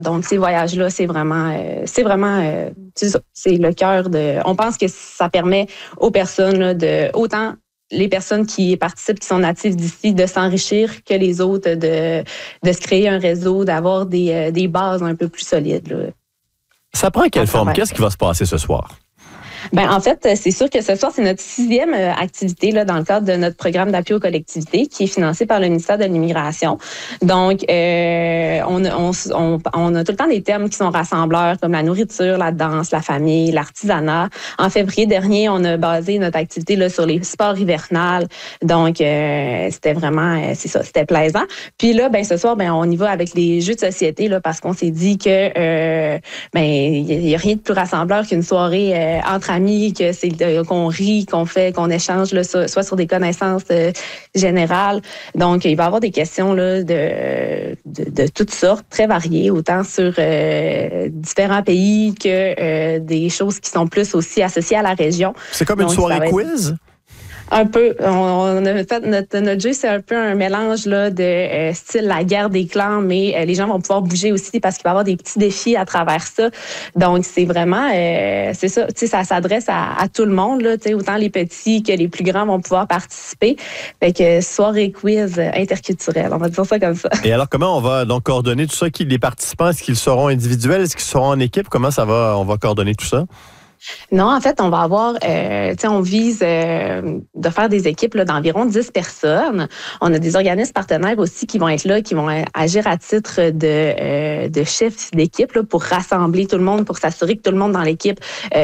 Donc, ces voyages-là, c'est vraiment c'est ça, c'est le cœur de... On pense que ça permet aux personnes, là, autant les personnes qui participent, qui sont natives d'ici, de s'enrichir que les autres, de se créer un réseau, d'avoir des bases un peu plus solides. Là. Ça prend quelle forme? Qu'est-ce qui va se passer ce soir? Ben en fait, c'est sûr que ce soir, c'est notre 6e activité là, dans le cadre de notre programme d'appui aux collectivités qui est financé par le ministère de l'Immigration. Donc, on a tout le temps des thèmes qui sont rassembleurs comme la nourriture, la danse, la famille, l'artisanat. En février dernier, on a basé notre activité là, sur les sports hivernales. Donc, c'était vraiment, c'est ça, c'était plaisant. Puis là, ben ce soir, ben on y va avec les jeux de société là, parce qu'on s'est dit que ben il y a rien de plus rassembleur qu'une soirée entre amis, que c'est qu'on rit, qu'on échange là, soit sur des connaissances générales. Donc, il va y avoir des questions là, de toutes sortes, très variées, autant sur différents pays que des choses qui sont plus aussi associées à la région. C'est comme une soirée quiz? Un peu. On a fait notre jeu, c'est un peu un mélange là, de style la guerre des clans, mais les gens vont pouvoir bouger aussi parce qu'il va y avoir des petits défis à travers ça. Donc, c'est vraiment, c'est ça, tu sais, ça s'adresse à tout le monde, là, tu sais, autant les petits que les plus grands vont pouvoir participer. Fait que soirée quiz interculturelle, on va dire ça comme ça. Et alors, comment on va donc coordonner tout ça? Les participants, est-ce qu'ils seront individuels? Est-ce qu'ils seront en équipe? Comment ça va? On va coordonner tout ça? Non, en fait, on va avoir, on vise de faire des équipes là, d'environ 10 personnes. On a des organismes partenaires aussi qui vont être là, qui vont agir à titre de chefs d'équipe là, pour rassembler tout le monde, pour s'assurer que tout le monde dans l'équipe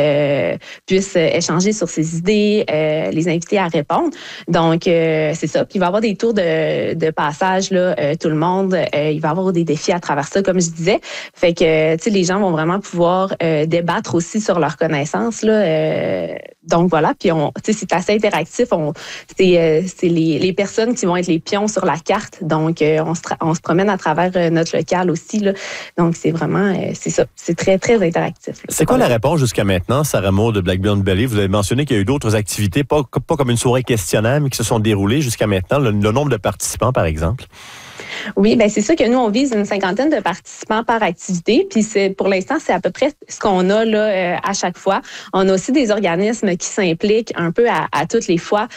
puisse échanger sur ses idées, les inviter à répondre. Donc, c'est ça. Puis il va y avoir des tours de passage, là, tout le monde. Il va y avoir des défis à travers ça, comme je disais. Fait que, les gens vont vraiment pouvoir débattre aussi sur leurs connaissances. Là, donc voilà, puis c'est assez interactif. C'est les personnes qui vont être les pions sur la carte. Donc on se promène à travers notre local aussi. Là. Donc c'est vraiment c'est ça, c'est très très interactif. Là. C'est quoi la réponse jusqu'à maintenant, Sarah Maud de Blackburn Belly? Vous avez mentionné qu'il y a eu d'autres activités, pas comme une soirée questionnaire, mais qui se sont déroulées jusqu'à maintenant. Le nombre de participants, par exemple. Oui, ben c'est ça que nous, on vise une 50aine de participants par activité. Puis pour l'instant, c'est à peu près ce qu'on a là à chaque fois. On a aussi des organismes qui s'impliquent un peu à toutes les fois.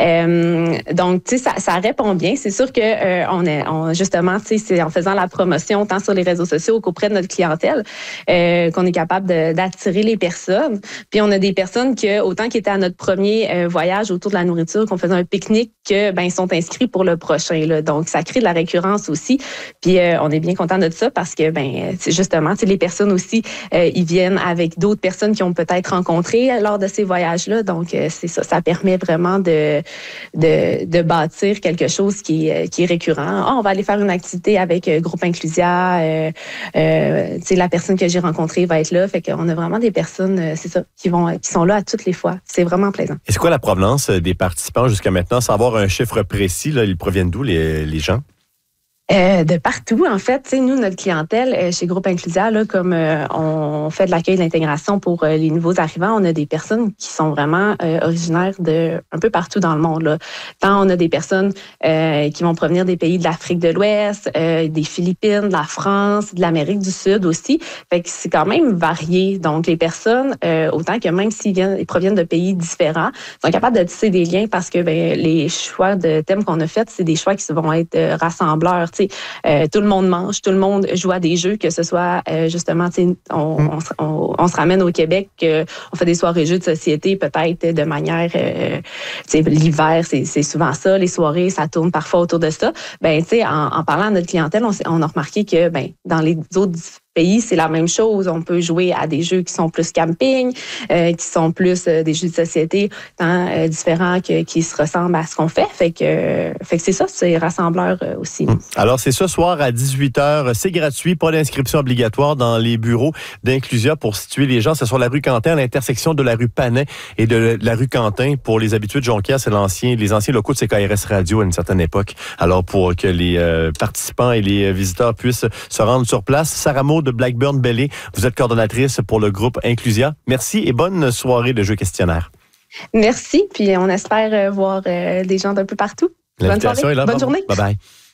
Donc, tu sais, ça répond bien. C'est sûr que justement, tu sais, c'est en faisant la promotion tant sur les réseaux sociaux qu'auprès de notre clientèle qu'on est capable d'attirer les personnes. Puis on a des personnes autant qui étaient à notre premier voyage autour de la nourriture, qu'on faisait un pique-nique, que ils sont inscrits pour le prochain. Là. Donc, ça crée de la récurrence aussi. Puis on est bien content de ça parce que c'est justement, les personnes aussi, ils viennent avec d'autres personnes qui ont peut-être rencontré lors de ces voyages-là. Donc c'est ça, ça permet vraiment de bâtir quelque chose qui est récurrent. On va aller faire une activité avec Groupe Inclusia. La personne que j'ai rencontrée va être là. Fait qu'on a vraiment des personnes, c'est ça, qui sont là à toutes les fois. C'est vraiment plaisant. Et c'est quoi la provenance des participants jusqu'à maintenant? Sans avoir un chiffre précis, là, ils proviennent d'où les gens? De partout, en fait. Nous, notre clientèle chez Groupe Inclusia, là, comme on fait de l'accueil de l'intégration pour les nouveaux arrivants, on a des personnes qui sont vraiment originaires de un peu partout dans le monde. Là. Tant on a des personnes qui vont provenir des pays de l'Afrique de l'Ouest, des Philippines, de la France, de l'Amérique du Sud aussi. Fait que c'est quand même varié. Donc, les personnes, autant que même ils proviennent de pays différents, sont capables de tisser des liens parce que les choix de thèmes qu'on a faits, c'est des choix qui vont être rassembleurs. Tout le monde mange, tout le monde joue à des jeux, que ce soit justement, on se ramène au Québec, on fait des soirées jeux de société peut-être de manière, l'hiver, c'est souvent ça, les soirées, ça tourne parfois autour de ça. En parlant à notre clientèle, on a remarqué que dans les autres pays, c'est la même chose. On peut jouer à des jeux qui sont plus camping, qui sont plus des jeux de société tant différents qui se ressemblent à ce qu'on fait. Fait que c'est ça, c'est rassembleur aussi. Alors, c'est ce soir à 18h. C'est gratuit, pas d'inscription obligatoire dans les bureaux d'Inclusia pour situer les gens. C'est sur la rue Quentin, à l'intersection de la rue Panet et de la rue Quentin. Pour les habitués de Jonquière, c'est les anciens locaux de CKRS Radio à une certaine époque. Alors, pour que les participants et les visiteurs puissent se rendre sur place, Sarah Maud de Blackburn Belly, vous êtes coordonnatrice pour le groupe Inclusia. Merci et bonne soirée de jeux questionnaires. Merci, puis on espère voir des gens d'un peu partout. Bonne soirée, bonne journée. Bye bye.